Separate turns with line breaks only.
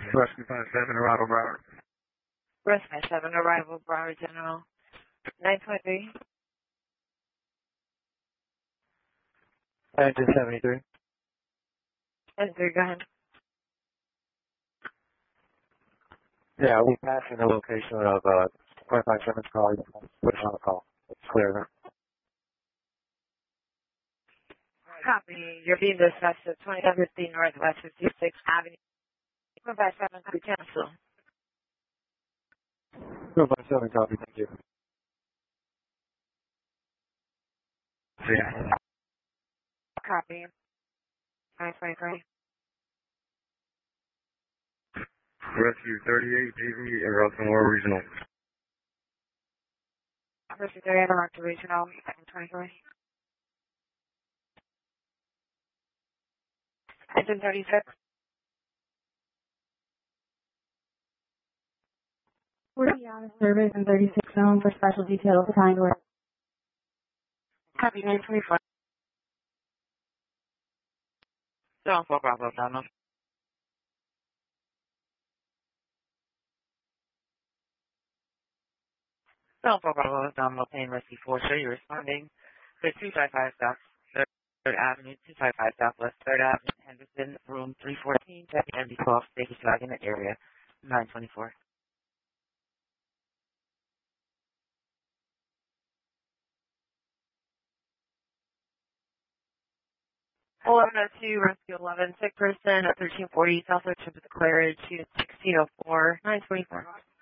Rescue 57, arrival Broward.
Rescue 7, arrival Broward General. 923.
1973.
73, go ahead.
Yeah, we passed in the location of 257's call. You can put it on the call. It's clear now.
Copy. You're being dispatched at 2750 Northwest 56th Avenue. 257, copy, cancel.
257, copy. Thank you. Yeah.
Copy. 923.
Rescue 38, JV, and Russell Moore Regional.
Rescue 38, Rock to Regional. 923. Engine 36.
We're out of service in 36 zone for special details assigned work.
Copy 924. Zone 4 Bravo, Donald. Zone 4 Bravo, Donald, Payne Rescue 4. Show you responding to 255 South 3rd Avenue, 255 Southwest 3rd Avenue, Henderson, room 314, check MD12, safety flag in the area, 924. 1102, Rescue 11, sick person at 1340, Southwest Trip with Claridge, 1604, 924.